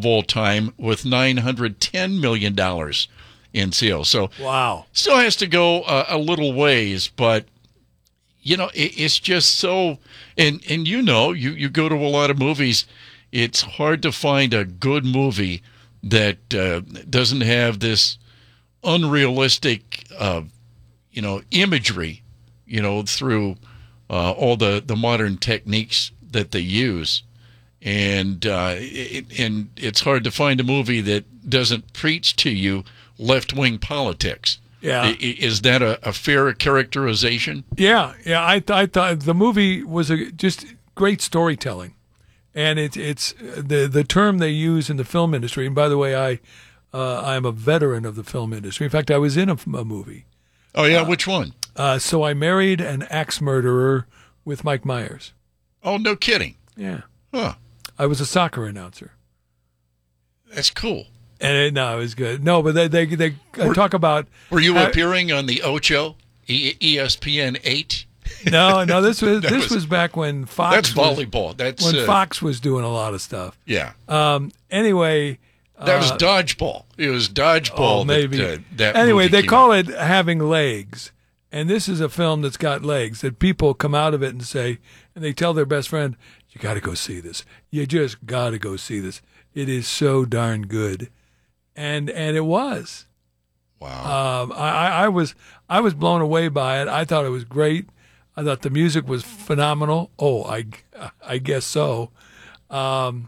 of all time with $910 million in sales. So wow, still has to go a little ways, but it's just so. And you go to a lot of movies. It's hard to find a good movie that doesn't have this unrealistic, imagery, through all the modern techniques that they use. And it's hard to find a movie that doesn't preach to you left-wing politics. Yeah. Is that a fair characterization? Yeah. I thought the movie was just great storytelling. And it's the term they use in the film industry. And by the way, I'm a veteran of the film industry. In fact, I was in a movie. Oh, yeah? Which one? So I Married an Axe Murderer with Mike Myers. Oh, no kidding. Yeah. Huh. I was a soccer announcer. That's cool. And it was good. No, but they talk about... Were you appearing on the Ocho, ESPN 8? No, this was back when Fox... That's volleyball. When Fox was doing a lot of stuff. Yeah. Anyway... That was dodgeball. It was dodgeball. Oh, maybe. That anyway, they call out. it Having Legs. And this is a film that's got legs, that people come out of it and say, and they tell their best friend, you got to go see this. You just got to go see this. It is so darn good. And it was. Wow. I was blown away by it. I thought it was great. I thought the music was phenomenal. Oh, I guess so. The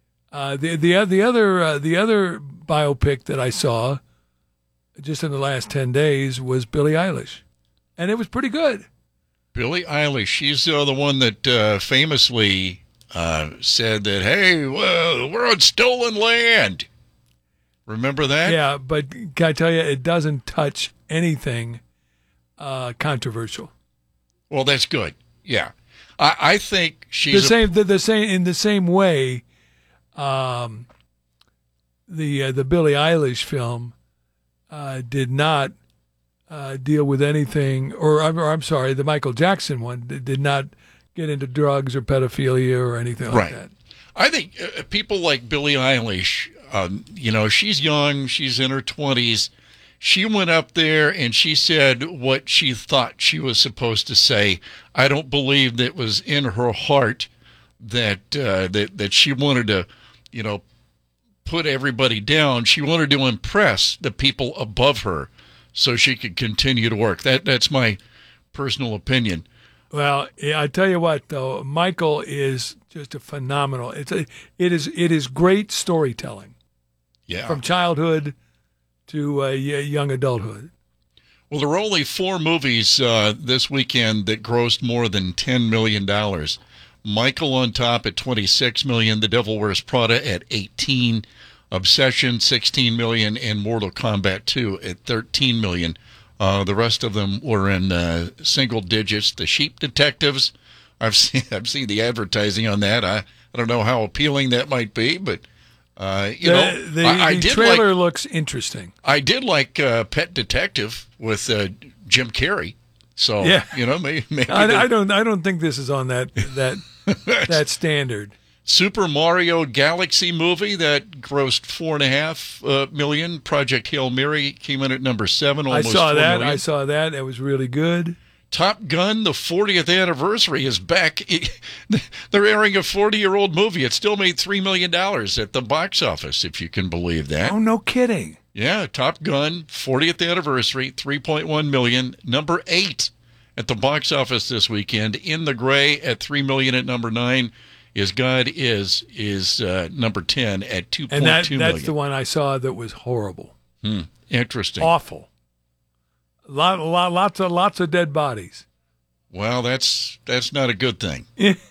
other biopic that I saw just in the last 10 days was Billie Eilish, and it was pretty good. Billie Eilish, she's the one that famously said that, hey, well, we're on stolen land. Remember that? Yeah, but can I tell you, it doesn't touch anything controversial. Well, that's good. Yeah, I think she's the same in the same way. The Billie Eilish film did not deal with anything, or I'm sorry, the Michael Jackson one did not get into drugs or pedophilia or anything like that. I think people like Billie Eilish, she's young, she's in her 20s. She went up there and she said what she thought she was supposed to say. I don't believe that was in her heart that she wanted to, put everybody down. She wanted to impress the people above her so she could continue to work. That's my personal opinion. Well, I tell you what, though, Michael is just a phenomenal. It is great storytelling. Yeah. From childhood to young adulthood. Well, there were only 4 movies this weekend that grossed more than $10 million. Michael on top at $26 million, The Devil Wears Prada at $18 million, Obsession $16 million, and Mortal Kombat 2 at $13 million. The rest of them were in single digits. The Sheep Detectives, I've seen the advertising on that. I don't know how appealing that might be, but the trailer looks interesting. I did like Pet Detective with Jim Carrey. So yeah. Maybe I don't think this is on that standard. Super Mario Galaxy movie that grossed $4.5 million. Project Hail Mary came in at number 7. Almost I saw $4 that. million. I saw that. It was really good. Top Gun, the 40th anniversary is back. They're airing a 40-year-old movie. It still made $3 million at the box office, if you can believe that. Oh, no kidding. Yeah, Top Gun, 40th anniversary, $3.1 million. Number 8 at the box office this weekend. In the Gray at $3 million at number 9. Is God is number 10 at $2.2 million. And that's the one I saw that was horrible. Interesting. Awful. Lots of dead bodies. Well, that's not a good thing.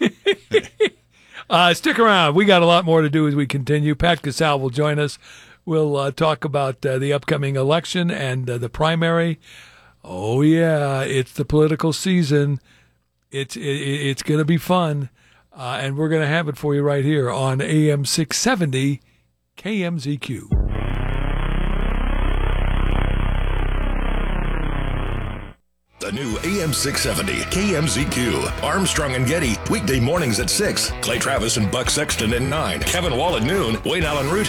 Stick around. We got a lot more to do as we continue. Pat Casal will join us. We'll talk about the upcoming election and the primary. Oh yeah, it's the political season. It's going to be fun. And we're going to have it for you right here on AM 670 KMZQ. The new AM 670 KMZQ. Armstrong and Getty. Weekday mornings at 6. Clay Travis and Buck Sexton at 9. Kevin Wall at noon. Wayne Allen Root